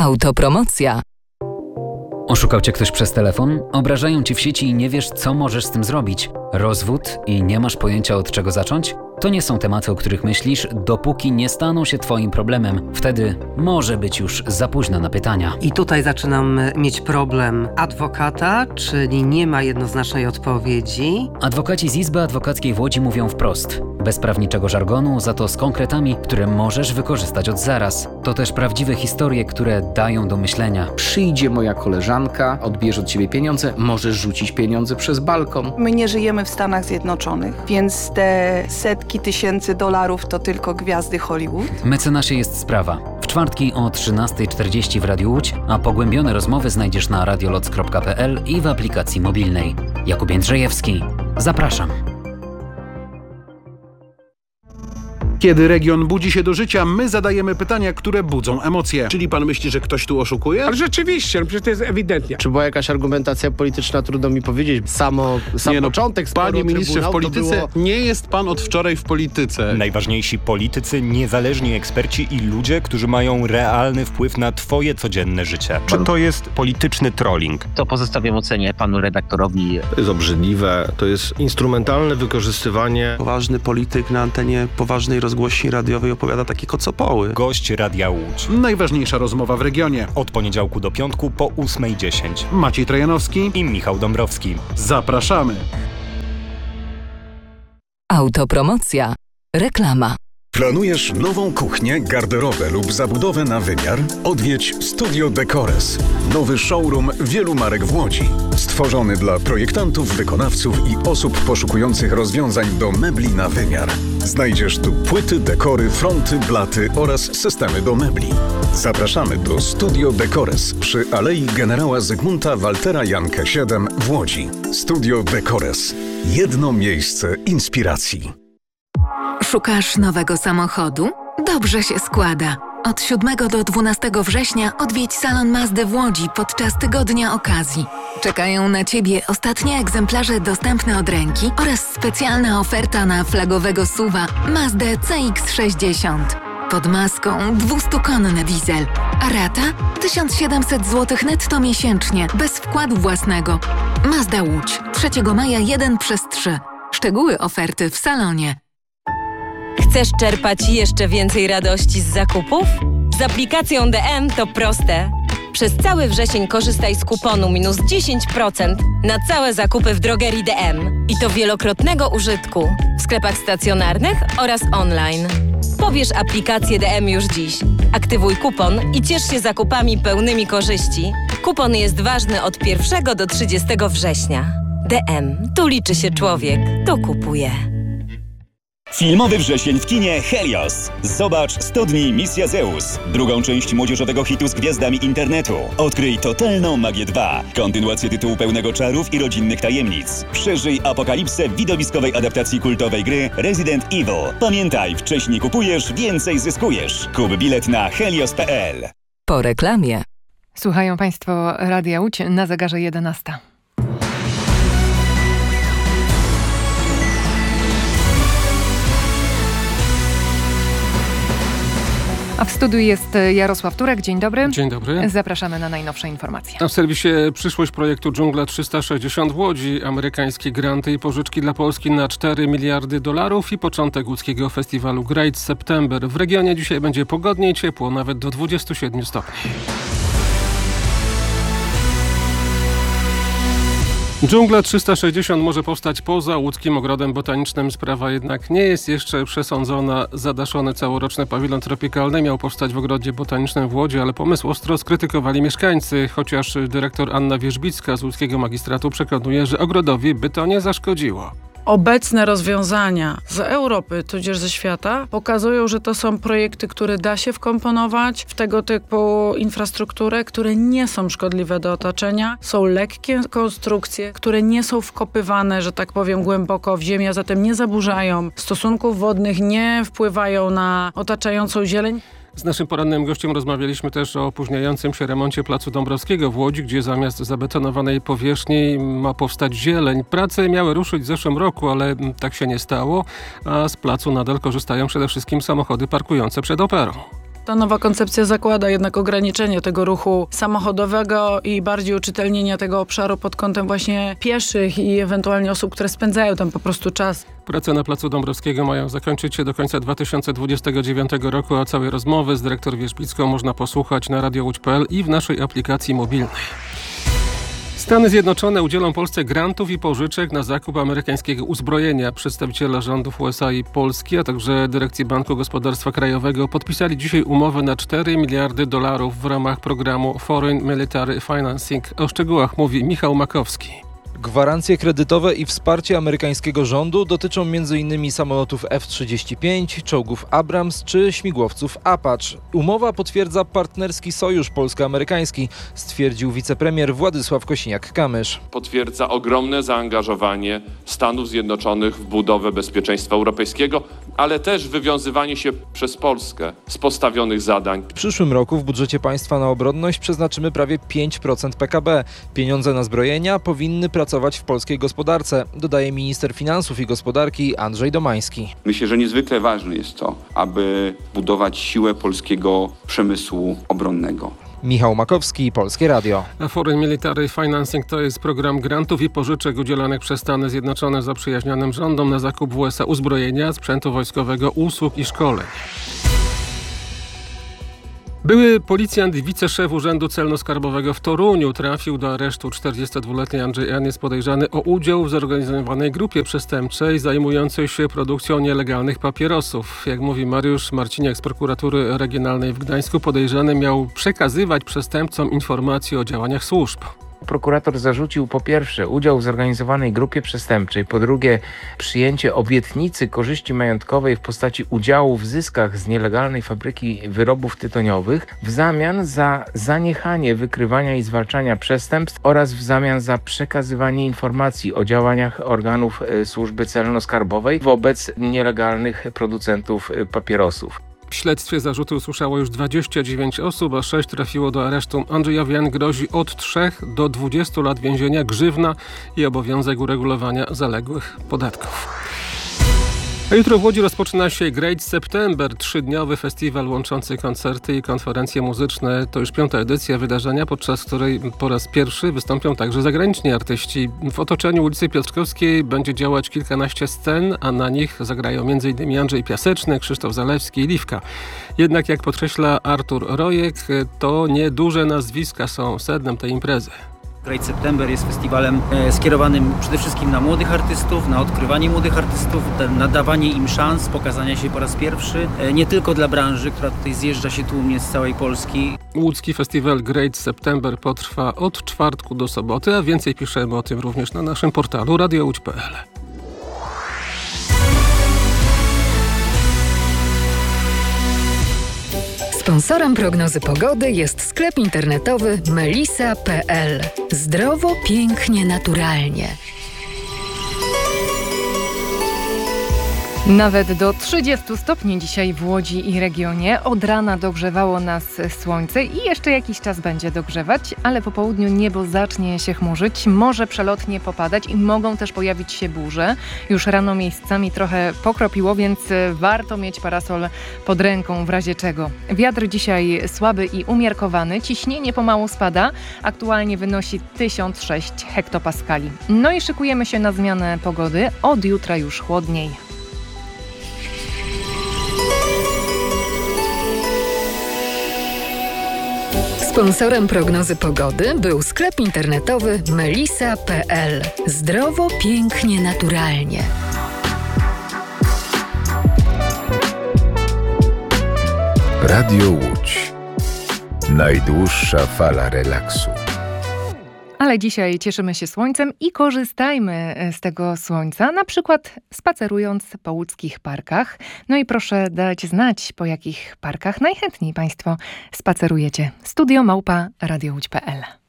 Autopromocja. Oszukał cię ktoś przez telefon? Obrażają cię w sieci i nie wiesz, co możesz z tym zrobić? Rozwód i nie masz pojęcia, od czego zacząć? To nie są tematy, o których myślisz, dopóki nie staną się twoim problemem. Wtedy może być już za późno na pytania. I tutaj zaczynam mieć problem adwokata, czyli nie ma jednoznacznej odpowiedzi. Adwokaci z Izby Adwokackiej w Łodzi mówią wprost. Bez prawniczego żargonu, za to z konkretami, które możesz wykorzystać od zaraz. To też prawdziwe historie, które dają do myślenia. Przyjdzie moja koleżanka, odbierze od ciebie pieniądze, możesz rzucić pieniądze przez balkon. My nie żyjemy w Stanach Zjednoczonych, więc te setki tysięcy dolarów to tylko gwiazdy Hollywood. Mecenasie jest sprawa. W czwartki o 13:40 w Radiu Łódź, a pogłębione rozmowy znajdziesz na radioloc.pl i w aplikacji mobilnej. Jakub Jędrzejewski. Zapraszam. Kiedy region budzi się do życia, my zadajemy pytania, które budzą emocje. Czyli pan myśli, że ktoś tu oszukuje? Ale rzeczywiście, przecież to jest ewidentnie. Czy była jakaś argumentacja polityczna, trudno mi powiedzieć. Sam początek sporu. Panie ministrze, w polityce nie jest pan od wczoraj w polityce. Najważniejsi politycy, niezależni eksperci i ludzie, którzy mają realny wpływ na twoje codzienne życie. Czy to jest polityczny trolling? To pozostawiam ocenie panu redaktorowi. To jest obrzydliwe, to jest instrumentalne wykorzystywanie. Poważny polityk na antenie poważnej rozgłośni radiowej opowiada takie kocopoły. Gość Radia Łódź. Najważniejsza rozmowa w regionie. Od poniedziałku do piątku po 8:10. Maciej Trojanowski i Michał Dąbrowski. Zapraszamy. Autopromocja. Reklama. Planujesz nową kuchnię, garderobę lub zabudowę na wymiar? Odwiedź Studio Decores. Nowy showroom wielu marek w Łodzi. Stworzony dla projektantów, wykonawców i osób poszukujących rozwiązań do mebli na wymiar. Znajdziesz tu płyty, dekory, fronty, blaty oraz systemy do mebli. Zapraszamy do Studio Decores przy Alei Generała Zygmunta Waltera Jankę 7 w Łodzi. Studio Decores. Jedno miejsce inspiracji. Szukasz nowego samochodu? Dobrze się składa. Od 7 do 12 września odwiedź salon Mazdy w Łodzi podczas tygodnia okazji. Czekają na Ciebie ostatnie egzemplarze dostępne od ręki oraz specjalna oferta na flagowego SUV-a Mazdę CX-60. Pod maską 200-konny diesel, a rata 1700 zł netto miesięcznie, bez wkładu własnego. Mazda Łódź, 3 maja 1/3. Szczegóły oferty w salonie. Chcesz czerpać jeszcze więcej radości z zakupów? Z aplikacją DM to proste. Przez cały wrzesień korzystaj z kuponu minus 10% na całe zakupy w drogerii DM. I to wielokrotnego użytku w sklepach stacjonarnych oraz online. Pobierz aplikację DM już dziś. Aktywuj kupon i ciesz się zakupami pełnymi korzyści. Kupon jest ważny od 1 do 30 września. DM. Tu liczy się człowiek. Tu kupuje. Filmowy wrzesień w kinie Helios. Zobacz 100 dni Misja Zeus. Drugą część młodzieżowego hitu z gwiazdami internetu. Odkryj totalną magię 2. Kontynuację tytułu pełnego czarów i rodzinnych tajemnic. Przeżyj apokalipsę w widowiskowej adaptacji kultowej gry Resident Evil. Pamiętaj, wcześniej kupujesz, więcej zyskujesz. Kup bilet na helios.pl. Po reklamie. Słuchają Państwo Radia Łódź, na zegarze 11. A w studiu jest Jarosław Turek. Dzień dobry. Dzień dobry. Zapraszamy na najnowsze informacje. A w serwisie Przyszłość projektu Dżungla 360 w Łodzi. Amerykańskie granty i pożyczki dla Polski na $4 miliardy i początek łódzkiego festiwalu Great September. W regionie dzisiaj będzie pogodnie i ciepło, nawet do 27 stopni. Dżungla 360 może powstać poza Łódzkim Ogrodem Botanicznym. Sprawa jednak nie jest jeszcze przesądzona. Zadaszony całoroczny pawilon tropikalny miał powstać w Ogrodzie Botanicznym w Łodzi, ale pomysł ostro skrytykowali mieszkańcy. Chociaż dyrektor Anna Wierzbicka z Łódzkiego Magistratu przekonuje, że ogrodowi by to nie zaszkodziło. Obecne rozwiązania z Europy, tudzież ze świata, pokazują, że to są projekty, które da się wkomponować w tego typu infrastrukturę, które nie są szkodliwe do otoczenia. Są lekkie konstrukcje, które nie są wkopywane, że tak powiem, głęboko w ziemię, a zatem nie zaburzają stosunków wodnych, nie wpływają na otaczającą zieleń. Z naszym porannym gościem rozmawialiśmy też o opóźniającym się remoncie Placu Dąbrowskiego w Łodzi, gdzie zamiast zabetonowanej powierzchni ma powstać zieleń. Prace miały ruszyć w zeszłym roku, ale tak się nie stało, a z placu nadal korzystają przede wszystkim samochody parkujące przed Operą. Ta nowa koncepcja zakłada jednak ograniczenie tego ruchu samochodowego i bardziej uczytelnienie tego obszaru pod kątem właśnie pieszych i ewentualnie osób, które spędzają tam po prostu czas. Prace na Placu Dąbrowskiego mają zakończyć się do końca 2029 roku, a całej rozmowy z dyrektor Wierzbicką można posłuchać na radiołódź.pl i w naszej aplikacji mobilnej. Stany Zjednoczone udzielą Polsce grantów i pożyczek na zakup amerykańskiego uzbrojenia. Przedstawiciele rządów USA i Polski, a także dyrekcji Banku Gospodarstwa Krajowego podpisali dzisiaj umowę na $4 miliardy w ramach programu Foreign Military Financing. O szczegółach mówi Michał Makowski. Gwarancje kredytowe i wsparcie amerykańskiego rządu dotyczą m.in. samolotów F-35, czołgów Abrams czy śmigłowców Apache. Umowa potwierdza partnerski sojusz polsko-amerykański, stwierdził wicepremier Władysław Kosiniak-Kamysz. Potwierdza ogromne zaangażowanie Stanów Zjednoczonych w budowę bezpieczeństwa europejskiego, ale też wywiązywanie się przez Polskę z postawionych zadań. W przyszłym roku w budżecie państwa na obronność przeznaczymy prawie 5% PKB. Pieniądze na zbrojenia powinny pracować w polskiej gospodarce, dodaje minister finansów i gospodarki Andrzej Domański. Myślę, że niezwykle ważne jest to, aby budować siłę polskiego przemysłu obronnego. Michał Makowski, Polskie Radio. Foreign Military Financing to jest program grantów i pożyczek udzielanych przez Stany Zjednoczone zaprzyjaźnionym rządom na zakup w USA uzbrojenia, sprzętu wojskowego, usług i szkoleń. Były policjant i wiceszef Urzędu Celno-Skarbowego w Toruniu trafił do aresztu. 42-letni Andrzej N. jest podejrzany o udział w zorganizowanej grupie przestępczej zajmującej się produkcją nielegalnych papierosów. Jak mówi Mariusz Marciniak z prokuratury regionalnej w Gdańsku, podejrzany miał przekazywać przestępcom informacje o działaniach służb. Prokurator zarzucił po pierwsze udział w zorganizowanej grupie przestępczej, po drugie przyjęcie obietnicy korzyści majątkowej w postaci udziału w zyskach z nielegalnej fabryki wyrobów tytoniowych w zamian za zaniechanie wykrywania i zwalczania przestępstw oraz w zamian za przekazywanie informacji o działaniach organów służby celno-skarbowej wobec nielegalnych producentów papierosów. W śledztwie zarzuty usłyszało już 29 osób, a 6 trafiło do aresztu. Andrzejowi N. grozi od 3 do 20 lat więzienia, grzywna i obowiązek uregulowania zaległych podatków. A jutro w Łodzi rozpoczyna się Great September, 3-dniowy festiwal łączący koncerty i konferencje muzyczne. To już 5. edycja wydarzenia, podczas której po raz pierwszy wystąpią także zagraniczni artyści. W otoczeniu ulicy Piotrkowskiej będzie działać kilkanaście scen, a na nich zagrają m.in. Andrzej Piaseczny, Krzysztof Zalewski i Liwka. Jednak jak podkreśla Artur Rojek, to nieduże nazwiska są sednem tej imprezy. Great September jest festiwalem skierowanym przede wszystkim na młodych artystów, na odkrywanie młodych artystów, na dawanie im szans pokazania się po raz pierwszy, nie tylko dla branży, która tutaj zjeżdża się tłumnie z całej Polski. Łódzki festiwal Great September potrwa od czwartku do soboty, a więcej piszemy o tym również na naszym portalu radiołódź.pl. Sponsorem prognozy pogody jest sklep internetowy melisa.pl. Zdrowo, pięknie, naturalnie. Nawet do 30 stopni dzisiaj w Łodzi i regionie. Od rana dogrzewało nas słońce i jeszcze jakiś czas będzie dogrzewać, ale po południu niebo zacznie się chmurzyć, może przelotnie popadać i mogą też pojawić się burze. Już rano miejscami trochę pokropiło, więc warto mieć parasol pod ręką w razie czego. Wiatr dzisiaj słaby i umiarkowany, ciśnienie pomału spada, aktualnie wynosi 1006 hektopaskali. No i szykujemy się na zmianę pogody, od jutra już chłodniej. Sponsorem prognozy pogody był sklep internetowy melisa.pl. Zdrowo, pięknie, naturalnie. Radio Łódź. Najdłuższa fala relaksu. Ale dzisiaj cieszymy się słońcem i korzystajmy z tego słońca, na przykład spacerując po łódzkich parkach. No i proszę dać znać, po jakich parkach najchętniej Państwo spacerujecie. Studio @radiołódź.pl